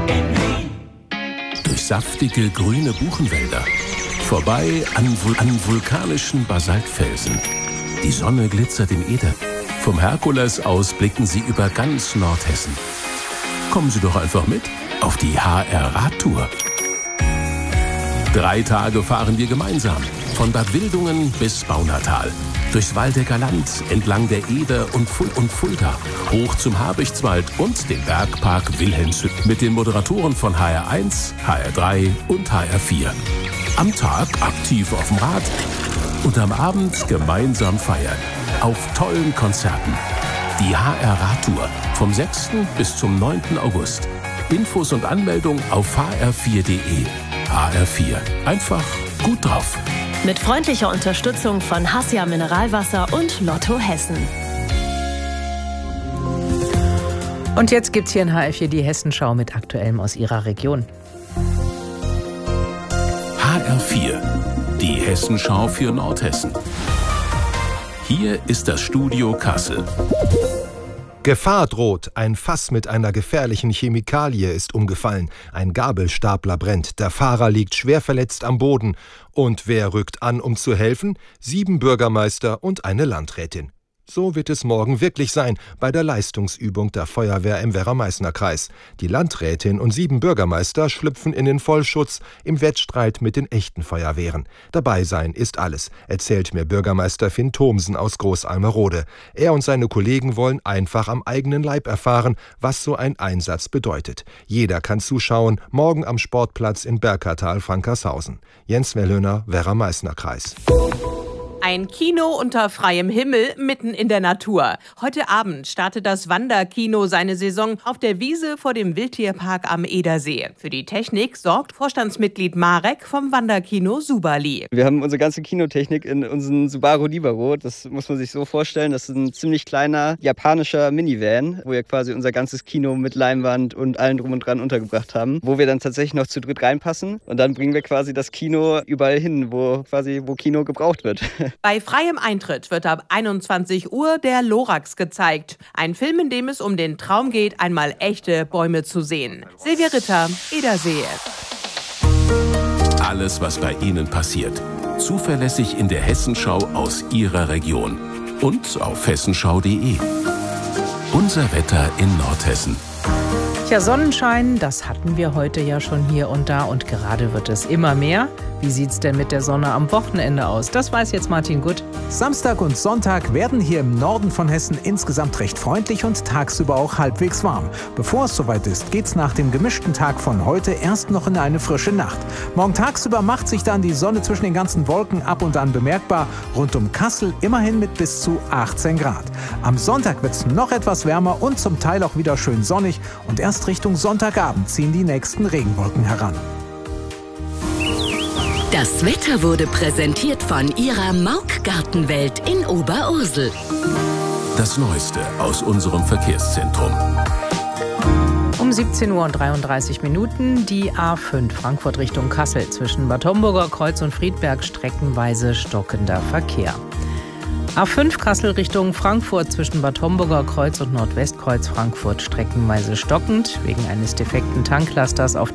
Durch saftige grüne Buchenwälder, vorbei an vulkanischen Basaltfelsen. Die Sonne glitzert im Eder. Vom Herkules aus blicken Sie über ganz Nordhessen. Kommen Sie doch einfach mit auf die HR-Radtour. 3 Tage fahren wir gemeinsam, von Bad Wildungen bis Baunatal. Durchs Waldecker Land, entlang der Eder und Fulda, hoch zum Habichtswald und den Bergpark Wilhelmshütten. Mit den Moderatoren von HR1, HR3 und HR4. Am Tag aktiv auf dem Rad und am Abend gemeinsam feiern. Auf tollen Konzerten. Die HR-Radtour vom 6. bis zum 9. August. Infos und Anmeldung auf hr4.de. HR4. Einfach gut drauf. Mit freundlicher Unterstützung von Hassia Mineralwasser und Lotto Hessen. Und jetzt gibt's hier in HR4 die Hessenschau mit Aktuellem aus Ihrer Region. HR4. Die Hessenschau für Nordhessen. Hier ist das Studio Kassel. Gefahr droht. Ein Fass mit einer gefährlichen Chemikalie ist umgefallen. Ein Gabelstapler brennt. Der Fahrer liegt schwer verletzt am Boden. Und wer rückt an, um zu helfen? 7 Bürgermeister und eine Landrätin. So wird es morgen wirklich sein bei der Leistungsübung der Feuerwehr im Werra-Meißner-Kreis. Die Landrätin und 7 Bürgermeister schlüpfen in den Vollschutz im Wettstreit mit den echten Feuerwehren. Dabei sein ist alles, erzählt mir Bürgermeister Finn Thomsen aus Großalmerode. Er und seine Kollegen wollen einfach am eigenen Leib erfahren, was so ein Einsatz bedeutet. Jeder kann zuschauen, morgen am Sportplatz in Berkertal-Frankershausen. Jens Wellhöner, Werra-Meißner-Kreis. Ein Kino unter freiem Himmel mitten in der Natur. Heute Abend startet das Wanderkino seine Saison auf der Wiese vor dem Wildtierpark am Edersee. Für die Technik sorgt Vorstandsmitglied Marek vom Wanderkino Subali. Wir haben unsere ganze Kinotechnik in unserem Subaru Libero. Das muss man sich so vorstellen. Das ist ein ziemlich kleiner japanischer Minivan, wo wir quasi unser ganzes Kino mit Leinwand und allem drum und dran untergebracht haben, wo wir dann tatsächlich noch zu dritt reinpassen. Und dann bringen wir quasi das Kino überall hin, wo Kino gebraucht wird. Bei freiem Eintritt wird ab 21 Uhr der Lorax gezeigt. Ein Film, in dem es um den Traum geht, einmal echte Bäume zu sehen. Silvia Ritter, Edersee. Alles, was bei Ihnen passiert. Zuverlässig in der Hessenschau aus Ihrer Region. Und auf hessenschau.de. Unser Wetter in Nordhessen. Tja, Sonnenschein, das hatten wir heute ja schon hier und da und gerade wird es immer mehr. Wie sieht's denn mit der Sonne am Wochenende aus? Das weiß jetzt Martin Gutt. Samstag und Sonntag werden hier im Norden von Hessen insgesamt recht freundlich und tagsüber auch halbwegs warm. Bevor es soweit ist, geht's nach dem gemischten Tag von heute erst noch in eine frische Nacht. Morgen tagsüber macht sich dann die Sonne zwischen den ganzen Wolken ab und an bemerkbar. Rund um Kassel immerhin mit bis zu 18 Grad. Am Sonntag wird's noch etwas wärmer und zum Teil auch wieder schön sonnig. Und erst Richtung Sonntagabend ziehen die nächsten Regenwolken heran. Das Wetter wurde präsentiert von Ihrer Mauk-Gartenwelt in Oberursel. Das Neueste aus unserem Verkehrszentrum. Um 17:33 Uhr die A5 Frankfurt Richtung Kassel zwischen Bad Homburger Kreuz und Friedberg streckenweise stockender Verkehr. A5 Kassel Richtung Frankfurt zwischen Bad Homburger Kreuz und Nordwestkreuz Frankfurt streckenweise stockend wegen eines defekten Tanklasters auf